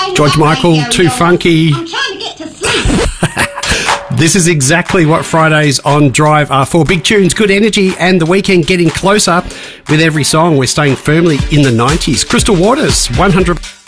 George Michael, Too Funky. I'm trying to get to sleep. This is exactly what Fridays on Drive are for. Big tunes, good energy, and the weekend getting closer. With every song, we're staying firmly in the 90s. Crystal Waters, 100...